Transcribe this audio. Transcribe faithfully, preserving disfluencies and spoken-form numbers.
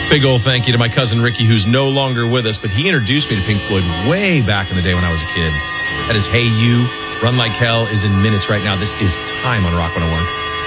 Big old thank you to my cousin Ricky, who's no longer with us, but he introduced me to Pink Floyd way back in the day when I was a kid. That is Hey You. Run Like Hell is in minutes right now. This is Time on Rock one oh one.